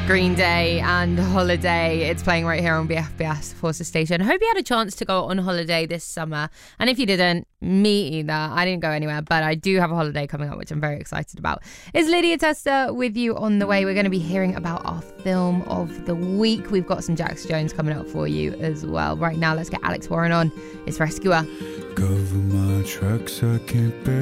Green Day and Holiday. It's playing right here on BFBS Forces Station. I hope you had a chance to go on holiday this summer. And if you didn't, me either. I didn't go anywhere, but I do have a holiday coming up, which I'm very excited about. It's Lydia Tester with you on the way. We're going to be hearing about our film of the week. We've got some Jax Jones coming up for you as well. Right now, let's get Alex Warren on. It's Rescuer. Cover my tracks, I can't bear